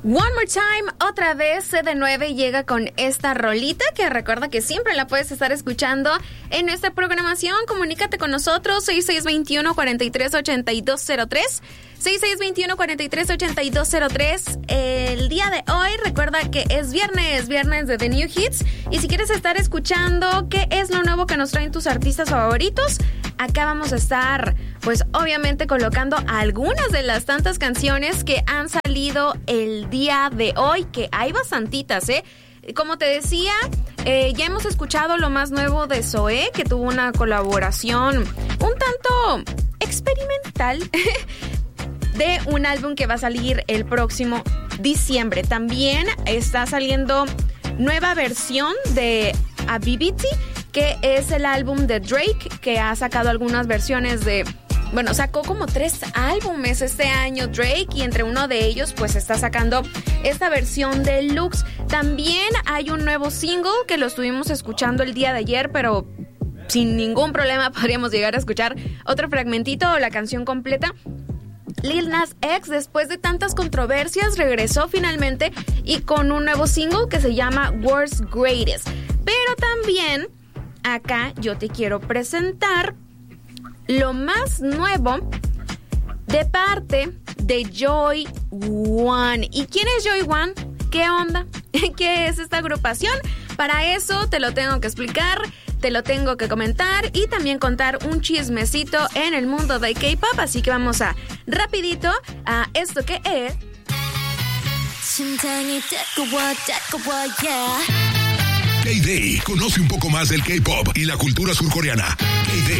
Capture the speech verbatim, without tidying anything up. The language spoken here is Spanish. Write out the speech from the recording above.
One More Time, otra vez C D nueve llega con esta rolita que recuerda que siempre la puedes estar escuchando en nuestra programación. Comunícate con nosotros, seis seis dos uno, cuatro tres ocho dos cero tres, seis seis dos uno, cuatro tres ocho dos cero tres. El día de hoy recuerda que es viernes, viernes de The New Hits, y si quieres estar escuchando qué es lo nuevo que nos traen tus artistas favoritos, acá vamos a estar, pues obviamente colocando algunas de las tantas canciones que han salido el día de hoy, que hay bastantitas, ¿eh? Como te decía, eh, ya hemos escuchado lo más nuevo de Zoé, que tuvo una colaboración un tanto experimental de un álbum que va a salir el próximo diciembre. También está saliendo nueva versión de Ability, que es el álbum de Drake, que ha sacado algunas versiones de... Bueno, sacó como tres álbumes este año Drake, y entre uno de ellos pues está sacando esta versión deluxe. También hay un nuevo single que lo estuvimos escuchando el día de ayer, pero sin ningún problema podríamos llegar a escuchar otro fragmentito o la canción completa. Lil Nas X, después de tantas controversias, regresó finalmente y con un nuevo single que se llama World's Greatest. Pero también acá yo te quiero presentar lo más nuevo de parte de Joy One. ¿Y quién es Joy One? ¿Qué onda? ¿Qué es esta agrupación? Para eso te lo tengo que explicar, te lo tengo que comentar y también contar un chismecito en el mundo de K-pop. Así que vamos a rapidito a esto que es... K-Day. Conoce un poco más del K-pop y la cultura surcoreana. K-Day.